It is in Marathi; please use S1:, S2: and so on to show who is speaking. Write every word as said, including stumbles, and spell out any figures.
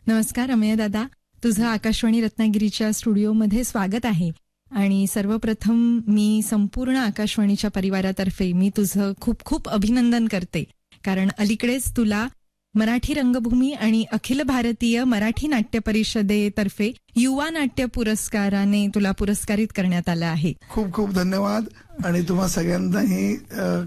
S1: नमस्कार अमेय दादा, तुझं आकाशवाणी रत्नागिरीच्या स्टुडिओमध्ये स्वागत आहे. आणि सर्वप्रथम मी संपूर्ण आकाशवाणीच्या परिवारातर्फे मी तुझं खूप खूप अभिनंदन करते, कारण अलीकडेच तुला मराठी रंगभूमी आणि अखिल भारतीय मराठी नाट्य परिषदेतर्फे युवा नाट्य पुरस्काराने तुला पुरस्कारित करण्यात आलं आहे.
S2: खूप खूप धन्यवाद आणि तुम्हा सगळ्यांनाही